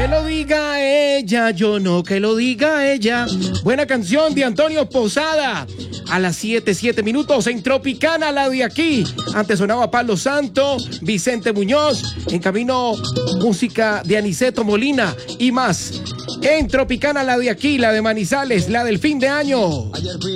Que lo diga ella, yo no, que lo diga ella. Buena canción de Antonio Posada. A las 7 minutos en Tropicana, la de aquí. Antes sonaba Pablo Santo, Vicente Muñoz. En camino, música de Aniceto Molina y más. En Tropicana, la de aquí, la de Manizales, la del fin de año.